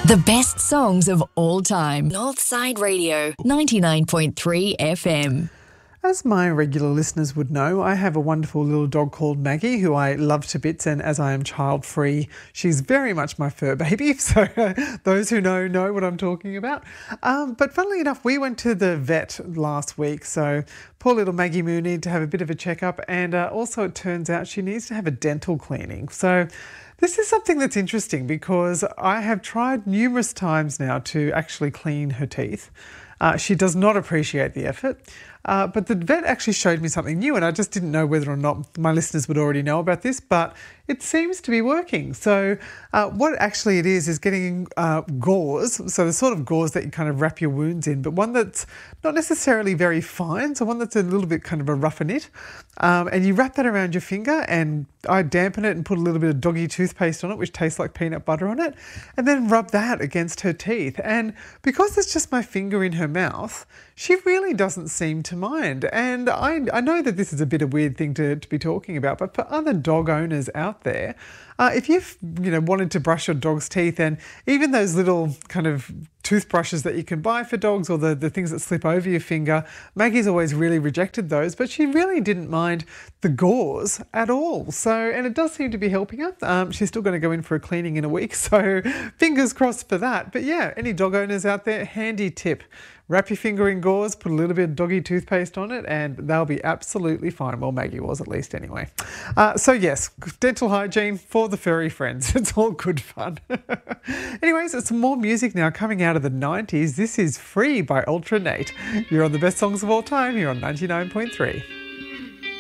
The best songs of all time. Northside Radio, 99.3 FM. As my regular listeners would know, I have a wonderful little dog called Maggie who I love to bits, and as I am child-free, she's very much my fur baby, so those who know what I'm talking about. But funnily enough, we went to the vet last week, so poor little Maggie Moo needed to have a bit of a checkup, and also it turns out she needs to have a dental cleaning. So this is something that's interesting because I have tried numerous times now to actually clean her teeth. She does not appreciate the effort. But the vet actually showed me something new, and I just didn't know whether or not my listeners would already know about this, but it seems to be working. So what actually it is getting gauze, so the sort of gauze that you kind of wrap your wounds in, but one that's not necessarily very fine, so one that's a little bit kind of a rougher knit, and you wrap that around your finger, and I dampen it and put a little bit of doggy toothpaste on it, which tastes like peanut butter on it, and then rub that against her teeth. And because it's just my finger in her mouth, she really doesn't seem to mind. And I know that this is a bit of a weird thing to be talking about, but for other dog owners out there, if you've wanted to brush your dog's teeth, and even those little kind of toothbrushes that you can buy for dogs, or the things that slip over your finger, Maggie's always really rejected those, but she really didn't mind the gauze at all. So, and it does seem to be helping her. She's still going to go in for a cleaning in a week, so fingers crossed for that. But yeah, any dog owners out there, handy tip. Wrap your finger in gauze, put a little bit of doggy toothpaste on it, and they'll be absolutely fine. Well, Maggie was at least anyway. So yes, dental hygiene for the furry friends. It's all good fun. Anyways, some more music now coming out of the 90s. This is Free by Ultra Nate. You're on the best songs of all time here on 99.3.